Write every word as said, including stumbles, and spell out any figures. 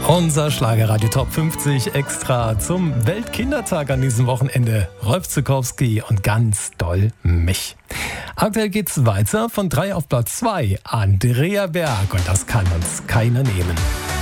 Unser Schlagerradio Top fünfzig extra zum Weltkindertag an diesem Wochenende. Rolf Zuckowski und ganz doll mich. Aktuell geht's weiter von drei auf Platz zwei. Andrea Berg, und das kann uns keiner nehmen.